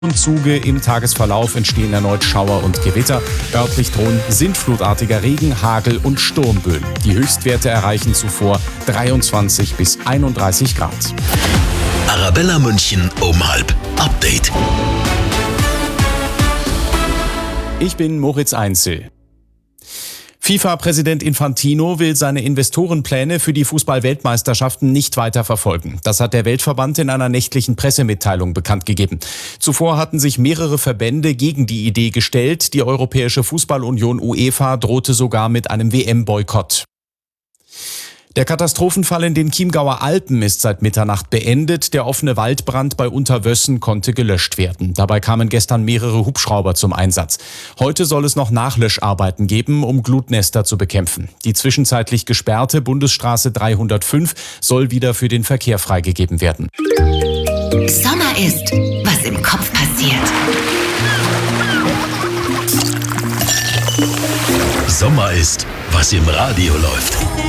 und Zuge. Im Tagesverlauf entstehen erneut Schauer und Gewitter. Örtlich drohen sintflutartiger Regen, Hagel und Sturmböen. Die Höchstwerte erreichen zuvor 23 bis 31 Grad. Arabella München um 12:30. Update. Ich bin Moritz Einzel. FIFA-Präsident Infantino will seine Investorenpläne für die Fußball-Weltmeisterschaften nicht weiter verfolgen. Das hat der Weltverband in einer nächtlichen Pressemitteilung bekannt gegeben. Zuvor hatten sich mehrere Verbände gegen die Idee gestellt. Die Europäische Fußballunion UEFA drohte sogar mit einem WM-Boykott. Der Katastrophenfall in den Chiemgauer Alpen ist seit Mitternacht beendet. Der offene Waldbrand bei Unterwössen konnte gelöscht werden. Dabei kamen gestern mehrere Hubschrauber zum Einsatz. Heute soll es noch Nachlöscharbeiten geben, um Glutnester zu bekämpfen. Die zwischenzeitlich gesperrte Bundesstraße 305 soll wieder für den Verkehr freigegeben werden. Sommer ist, was im Kopf passiert. Sommer ist, was im Radio läuft.